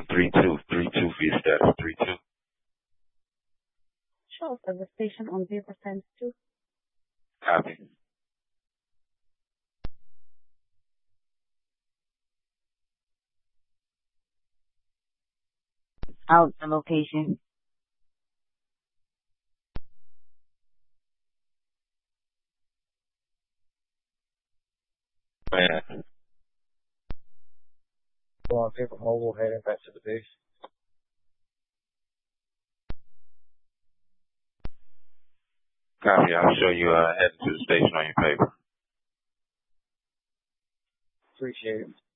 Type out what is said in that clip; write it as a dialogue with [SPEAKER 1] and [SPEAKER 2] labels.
[SPEAKER 1] 3-2. 3-2 for your status. 3-2.
[SPEAKER 2] Show at the station on 0% 2.
[SPEAKER 1] Copy.
[SPEAKER 3] Out the location.
[SPEAKER 1] Man.
[SPEAKER 4] Go on paper mobile heading back to the base.
[SPEAKER 1] Copy. I'll show you heading to the station on your paper.
[SPEAKER 4] Appreciate it.